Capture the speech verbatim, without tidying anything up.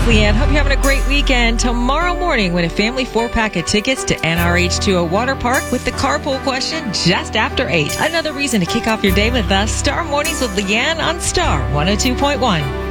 Leanne. Hope you're having a great weekend. Tomorrow morning, win a family four-pack of tickets to N R H two O Water Park with the carpool question just after eight. Another reason to kick off your day with us. Star Mornings with Leanne on Star one oh two point one.